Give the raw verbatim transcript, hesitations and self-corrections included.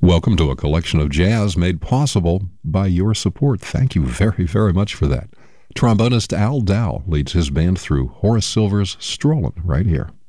Welcome to a collection of jazz made possible by your support. Thank you very, very much for that. Trombonist Al Dow leads his band through Horace Silver's Strollin' right here.